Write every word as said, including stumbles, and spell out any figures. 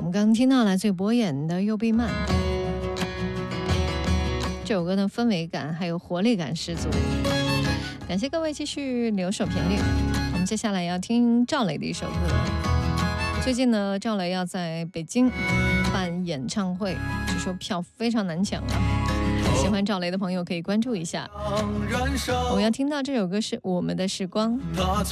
们刚刚听到来自于博演的《右臂慢》，这首歌的氛围感还有活力感十足。感谢各位继续留守频率，我们接下来要听赵雷的一首歌。最近呢，赵雷要在北京办演唱会，据说票非常难抢啊。喜欢赵雷的朋友可以关注一下。我们要听到这首歌是《我们的时光》。